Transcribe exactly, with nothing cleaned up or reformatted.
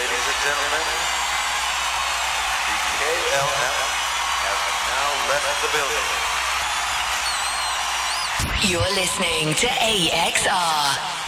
Ladies and gentlemen, the K L M has now left the building. You're listening to A X R.